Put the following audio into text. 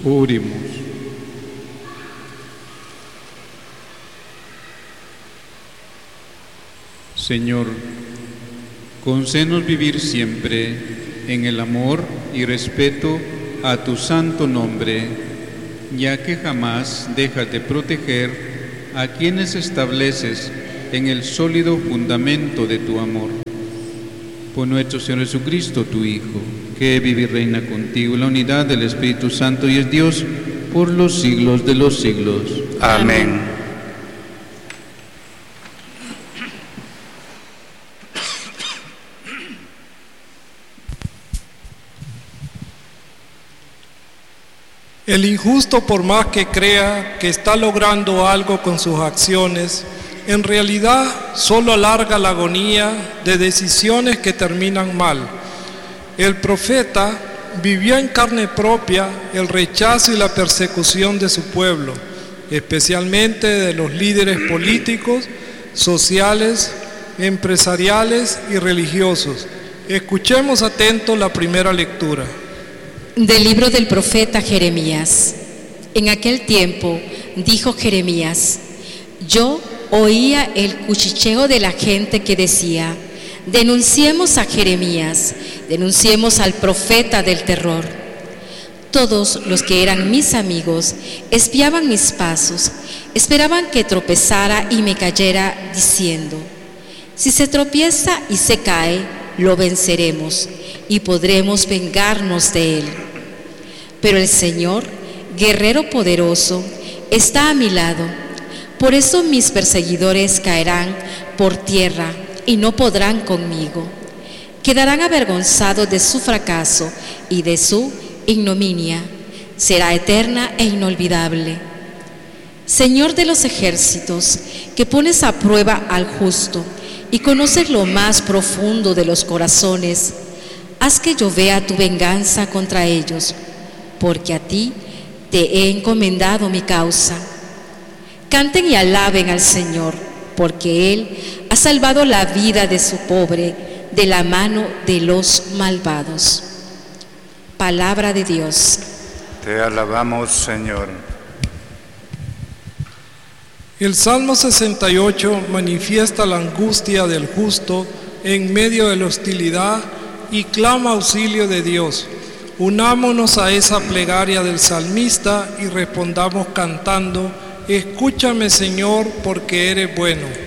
Oremos. Señor, concédenos vivir siempre en el amor y respeto a tu santo nombre, ya que jamás dejas de proteger a quienes estableces en el sólido fundamento de tu amor. Por nuestro Señor Jesucristo, tu Hijo, que vive y reina contigo en la unidad del Espíritu Santo y es Dios por los siglos de los siglos. Amén. El injusto, por más que crea que está logrando algo con sus acciones, en realidad solo alarga la agonía de decisiones que terminan mal. El profeta vivió en carne propia el rechazo y la persecución de su pueblo, especialmente de los líderes políticos, sociales, empresariales y religiosos. Escuchemos atentos la primera lectura. Del libro del profeta Jeremías. En aquel tiempo dijo Jeremías: yo oía el cuchicheo de la gente que decía: denunciemos a Jeremías, denunciemos al profeta del terror. Todos los que eran mis amigos espiaban mis pasos, esperaban que tropezara y me cayera, diciendo: si se tropieza y se cae, lo venceremos y podremos vengarnos de él. Pero el Señor, guerrero poderoso, está a mi lado. Por eso mis perseguidores caerán por tierra y no podrán conmigo. Quedarán avergonzados de su fracaso y de su ignominia. Será eterna e inolvidable. Señor de los ejércitos, que pones a prueba al justo y conoces lo más profundo de los corazones, haz que yo vea tu venganza contra ellos, porque a ti te he encomendado mi causa. Canten y alaben al Señor, porque Él ha salvado la vida de su pobre de la mano de los malvados. Palabra de Dios. Te alabamos, Señor. El Salmo 68 manifiesta la angustia del justo en medio de la hostilidad y clama auxilio de Dios. Unámonos a esa plegaria del salmista y respondamos cantando: escúchame, Señor, porque eres bueno.